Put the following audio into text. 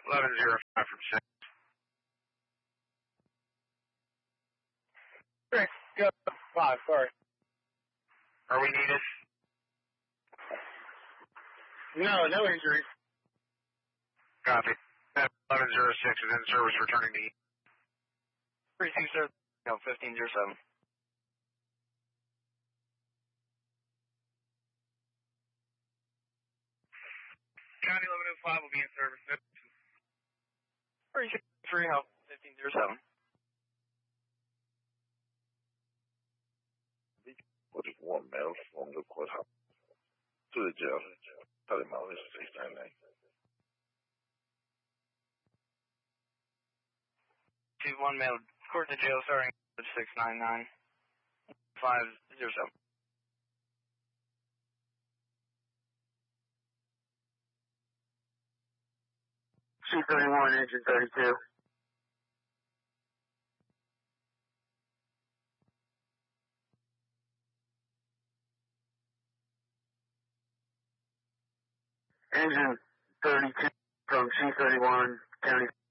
1105 from 6. Great, go 5, sorry. Are we needed? No injuries. Copy. 1106 is in service returning to you. 32, sir. No, 1507. County 1105 will be in service. 363, no, 1507. What is 1 male from the courthouse to the jail? Tell him all this is 699. 2-1 mail, court to jail starting at 699 507. C31, engine 32. Engine 32 from C31, County